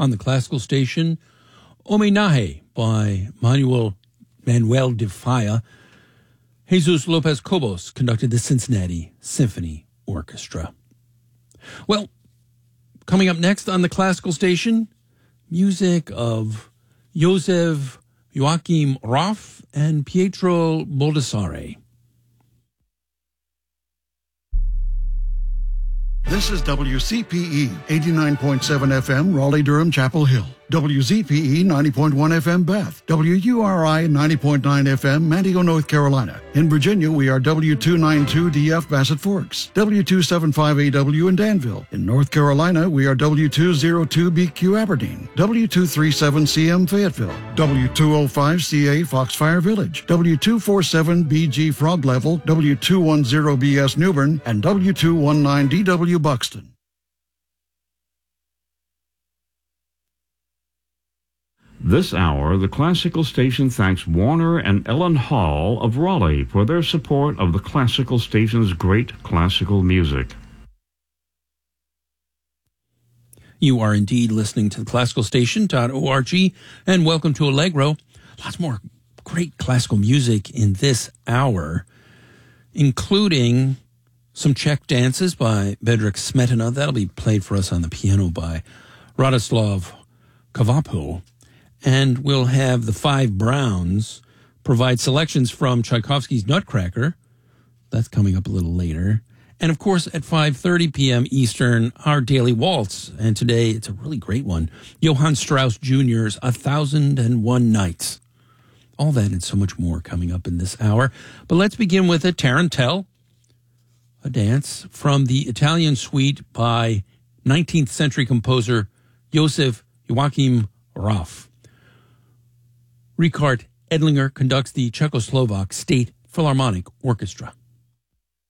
On the classical station, Homenaje by Manuel de Falla. Jesus Lopez Cobos conducted the Cincinnati Symphony Orchestra. Well, coming up next on the classical station, music of Joseph Joachim Raff and Pietro Baldassare. This is WCPE 89.7 FM, Raleigh-Durham, Chapel Hill. WZPE 90.1 FM, Bath. WURI 90.9 FM, Manteo, North Carolina. In Virginia, we are W292DF, Bassett Forks. W275AW in Danville. In North Carolina, we are W202BQ, Aberdeen. W237CM, Fayetteville. W205CA, Foxfire Village. W247BG, Frog Level. W210BS, Newbern. And W219DW, Buxton. This hour, the classical station thanks Warner and Ellen Hall of Raleigh for their support of the classical station's great classical music. You are indeed listening to the classicalstation.org, and welcome to Allegro. Lots more great classical music in this hour, including some Czech dances by Bedřich Smetana. That'll be played for us on the piano by Radoslav Kavapo. And we'll have the Five Browns provide selections from Tchaikovsky's Nutcracker. That's coming up a little later. And, of course, at 5:30 p.m. Eastern, our Daily Waltz. And today, it's a really great one. Johann Strauss Jr.'s 1001 Nights. All that and so much more coming up in this hour. But let's begin with a Tarantelle, a dance from the Italian suite by 19th century composer Joseph Joachim Raff. Richard Edlinger conducts the Czechoslovak State Philharmonic Orchestra.